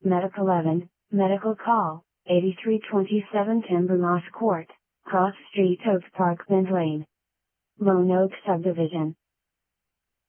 Medic 11, Medical Call, 8327 Timber Moss Court, Cross Street, Oak Park, Bend Lane. Lone Oak Subdivision.